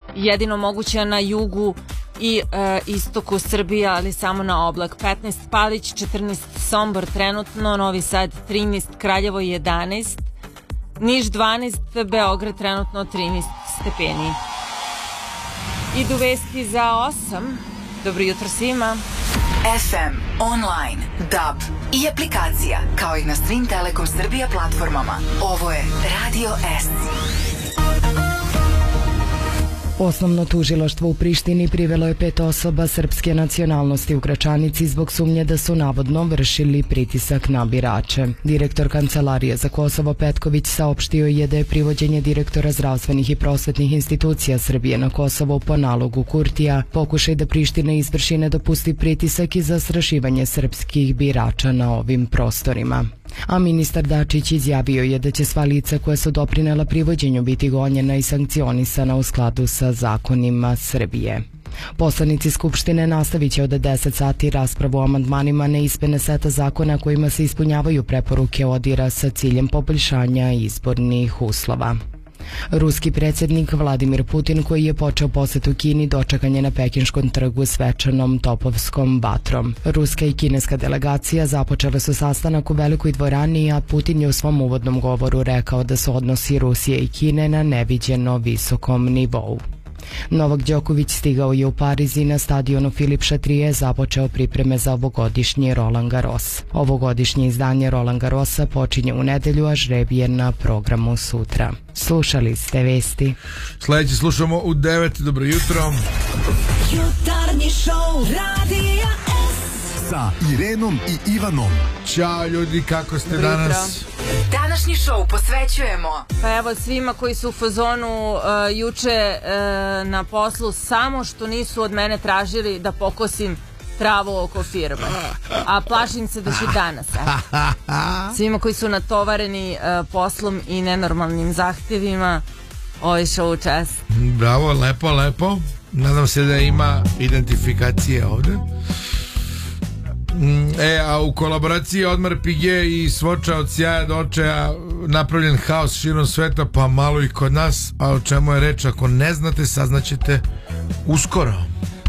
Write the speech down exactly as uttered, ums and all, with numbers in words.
jedino moguća na jugu i e, istoku Srbije, ali samo na oblak. petnaest Palić, četrnaest Sombor trenutno, Novi Sad trinaest, Kraljevo jedanaest, Niš dvanaest, Beograd trenutno trinaest stepeni. Idu vesti za osam. Dobro jutro svima. F M, online, D A B i aplikacija, kao i na Stream Telekom Srbija platformama. Ovo je Radio S. Osnovno tužilaštvo u Prištini privelo je pet osoba srpske nacionalnosti u Gračanici zbog sumnje da su navodno vršili pritisak na birače. Direktor Kancelarije za Kosovo Petković saopštio je da je privođenje direktora zdravstvenih i prosvetnih institucija Srbije na Kosovo po nalogu Kurtija pokušaj da Priština izvrši nedopusti pritisak i zastrašivanje srpskih birača na ovim prostorima. A ministar Dačić izjavio je da će sva lica koja su doprinela privođenju biti gonjena i sankcionisana u skladu sa zakonima Srbije. Poslanici Skupštine nastavit će od deset sati raspravu o amandmanima na izmene seta zakona kojima se ispunjavaju preporuke ODIR-a sa ciljem poboljšanja izbornih uslova. Ruski predsjednik Vladimir Putin, koji je počeo posetu Kini, dočekan je na Pekinškom trgu svečanom topovskom vatrom. Ruska i kineska delegacija započele su sastanak u Velikoj dvorani, a Putin je u svom uvodnom govoru rekao da su odnosi Rusije i Kine na neviđeno visokom nivou. Novak Đoković stigao je u Pariz i na stadionu Filip Šatrije započeo pripreme za ovogodišnji Roland Garros. Ovogodišnje izdanje Roland Garrosa počinje u nedelju, a žreb je na programu sutra. Slušali ste vesti. Sljedeće slušamo u devet. Dobro jutro. Jutarnji šou Radija S sa Irenom i Ivanom. Ćao ljudi, kako ste Dobro danas? Današnji šou posvećujemo Pa evo svima koji su u fazonu uh, juče uh, na poslu, samo što nisu od mene tražili da pokosim travu oko firme, a plašim se da ću danas. Evo. Svima koji su natovareni uh, poslom i nenormalnim zahtjevima, ovaj show čast. Bravo, lepo, lepo. Nadam se da ima identifikacije ovde. E, a u kolaboraciji Odmar Pige i Svoča od sjaja do očaja napravljen haos širom sveta, pa malo i kod nas. A o čemu je reč, ako ne znate, saznaćete uskoro.